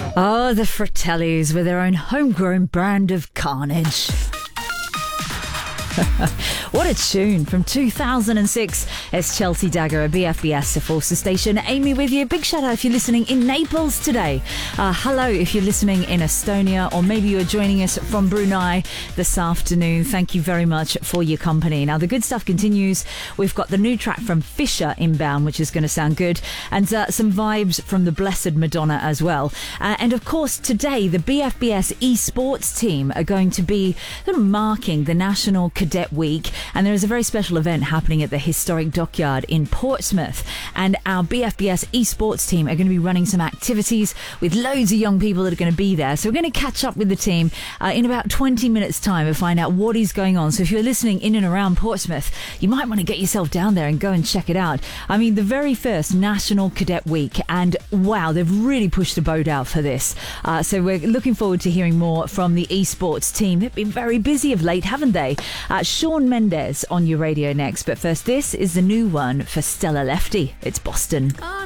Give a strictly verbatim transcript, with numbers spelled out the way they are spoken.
Oh, the Fratellis with their own homegrown brand of carnage. What a tune from two thousand six. It's Chelsea Dagger at B F B S, the Forster Station. Amy with you. Big shout out if you're listening in Naples today. Uh, hello if you're listening in Estonia, or maybe you're joining us from Brunei this afternoon. Thank you very much for your company. Now, the good stuff continues. We've got the new track from Fisher inbound, which is going to sound good, and uh, some vibes from the Blessed Madonna as well. Uh, and of course, today, the B F B S esports team are going to be sort of marking the National Cadet Week, and there is a very special event happening at the historic dockyard in Portsmouth, and our B F B S esports team are going to be running some activities with loads of young people that are going to be there. So we're going to catch up with the team uh, in about twenty minutes time and find out what is going on. So if you're listening in and around Portsmouth, you might want to get yourself down there and go and check it out. I mean, the very first National Cadet Week, and wow, they've really pushed the boat out for this. Uh, so we're looking forward to hearing more from the esports team. They've been very busy of late, haven't they? Uh, Shawn Mendes on your radio next, but first, this is the new one for Stella Lefty. It's Boston. Oh.